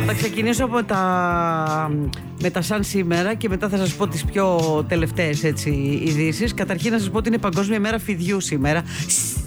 Θα ξεκινήσω με τα σαν σήμερα και μετά θα σας πω τις πιο τελευταίες ειδήσεις. Καταρχήν να σας πω ότι είναι Παγκόσμια Μέρα Φιδιού σήμερα.